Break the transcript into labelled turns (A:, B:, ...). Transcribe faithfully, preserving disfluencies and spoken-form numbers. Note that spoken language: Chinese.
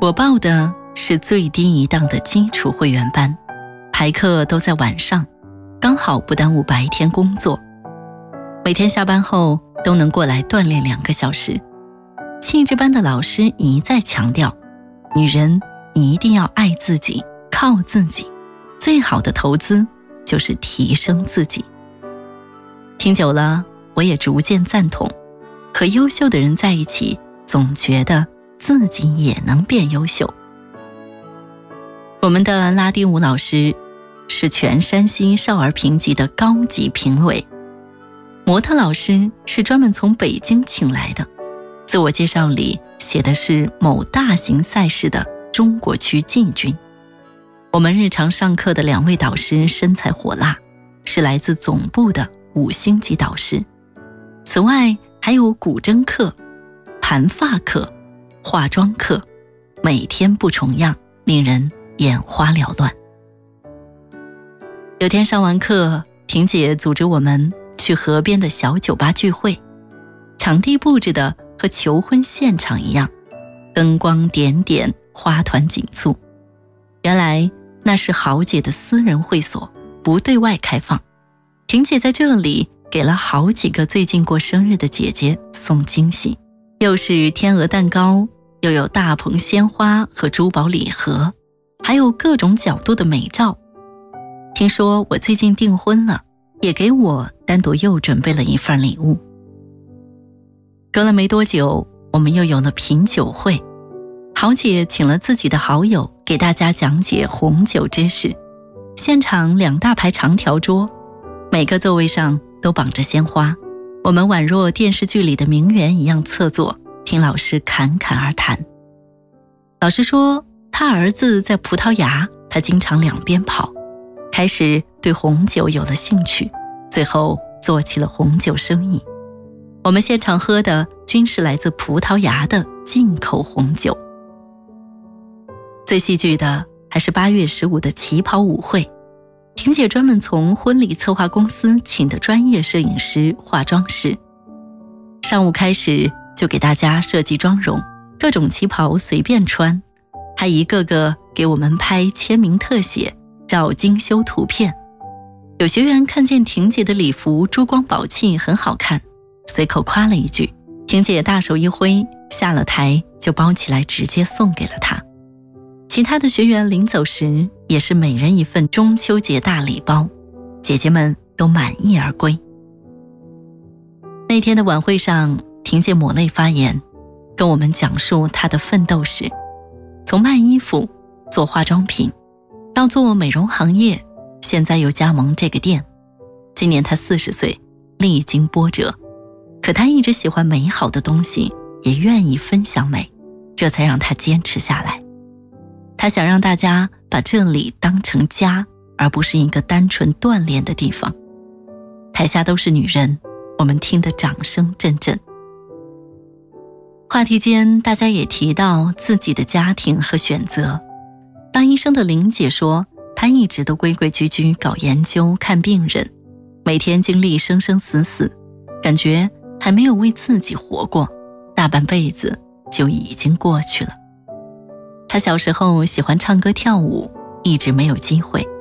A: 我报的是最低一档的基础会员班，排课都在晚上，刚好不耽误白天工作。每天下班后都能过来锻炼两个小时。气质班的老师一再强调，女人一定要爱自己，靠自己，最好的投资就是提升自己。听久了，我也逐渐赞同，和优秀的人在一起，总觉得自己也能变优秀。我们的拉丁舞老师是全山西少儿评级的高级评委，模特老师是专门从北京请来的，自我介绍里写的是某大型赛事的中国区季军。我们日常上课的两位导师身材火辣，是来自总部的五星级导师。此外还有古筝课、盘发课、化妆课，每天不重样，令人眼花缭乱。有天上完课，婷姐组织我们去河边的小酒吧聚会，场地布置的和求婚现场一样，灯光点点，花团锦簇。原来那是豪姐的私人会所，不对外开放。婷姐在这里给了好几个最近过生日的姐姐送惊喜，又是天鹅蛋糕，又有大棚鲜花和珠宝礼盒，还有各种角度的美照。听说我最近订婚了，也给我单独又准备了一份礼物。隔了没多久，我们又有了品酒会，豪姐请了自己的好友给大家讲解红酒知识。现场两大排长条桌，每个座位上都绑着鲜花，我们宛若电视剧里的名媛一样侧坐，听老师侃侃而谈。老师说他儿子在葡萄牙，他经常两边跑，开始对红酒有了兴趣，最后做起了红酒生意。我们现场喝的均是来自葡萄牙的进口红酒。最戏剧的还是八月十五的旗袍舞会，婷姐专门从婚礼策划公司请的专业摄影师、化妆师。上午开始就给大家设计妆容，各种旗袍随便穿，还一个个给我们拍签名特写、照精修图片。有学员看见婷姐的礼服珠光宝气很好看，随口夸了一句，婷姐大手一挥，下了台就包起来直接送给了她。其他的学员临走时也是每人一份中秋节大礼包，姐姐们都满意而归。那天的晚会上，婷姐抹泪发言，跟我们讲述她的奋斗史，从卖衣服、做化妆品，到做美容行业，现在又加盟这个店。今年她四十岁，历经波折，可她一直喜欢美好的东西，也愿意分享美，这才让她坚持下来。她想让大家把这里当成家，而不是一个单纯锻炼的地方。台下都是女人，我们听得掌声阵阵。话题间，大家也提到自己的家庭和选择。当医生的林姐说，她一直都规规矩矩搞研究、看病人，每天经历生生死死，感觉还没有为自己活过，大半辈子就已经过去了。她小时候喜欢唱歌跳舞，一直没有机会，